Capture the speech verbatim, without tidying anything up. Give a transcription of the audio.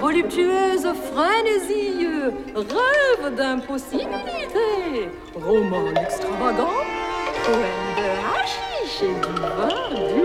voluptueuse frénésie, rêve d'impossibilité, roman extravagant, poème de hashish et du vin du